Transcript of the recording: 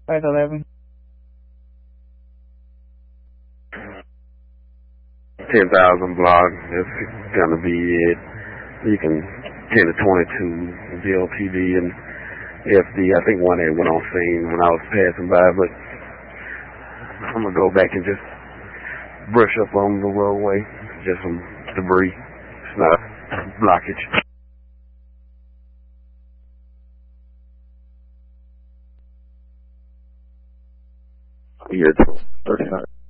511. 10,000 block. That's gonna be it. You can 10 to 22 GLPD and FD. I think one had went on scene when I was passing by, but I'm gonna go back and just brush up on the roadway. Just some debris. It's not blockage. Year 39.